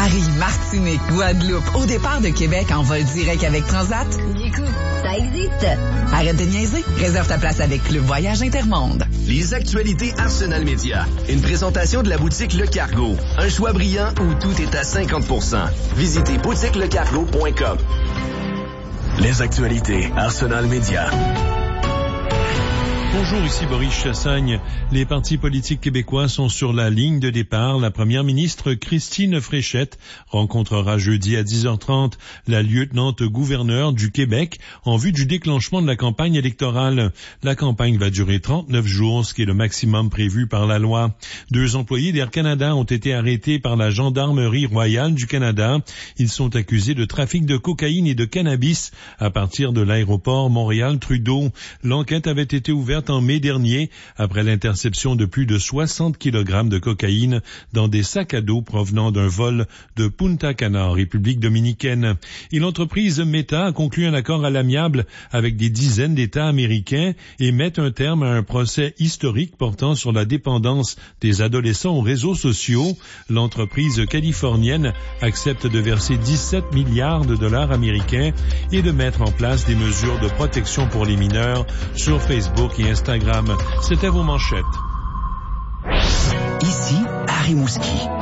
Paris, Martinique, Guadeloupe, au départ de Québec en vol direct avec Transat. Du coup, ça existe. Arrête de niaiser. Réserve ta place avec Club Voyage Intermonde. Les actualités Arsenal Média. Une présentation de la boutique Le Cargo. Un choix brillant où tout est à 50%. Visitez boutiquelecargo.com. Les actualités Arsenal Média. Bonjour, ici Boris Chassagne. Les partis politiques québécois sont sur la ligne de départ. La première ministre Christine Fréchette rencontrera jeudi à 10h30 la lieutenant-gouverneure du Québec en vue du déclenchement de la campagne électorale. La campagne va durer 39 jours, ce qui est le maximum prévu par la loi. 2 employés d'Air Canada ont été arrêtés par la Gendarmerie royale du Canada. Ils sont accusés de trafic de cocaïne et de cannabis à partir de l'aéroport Montréal-Trudeau. L'enquête avait été ouverte en mai dernier après l'interception de plus de 60 kg de cocaïne dans des sacs à dos provenant d'un vol de Punta Cana, République dominicaine. Et l'entreprise Meta a conclu un accord à l'amiable avec des dizaines d'États américains et met un terme à un procès historique portant sur la dépendance des adolescents aux réseaux sociaux. L'entreprise californienne accepte de verser 17 milliards de dollars américains et de mettre en place des mesures de protection pour les mineurs sur Facebook et Instagram. C'était vos manchettes. Ici, Harry Mouski.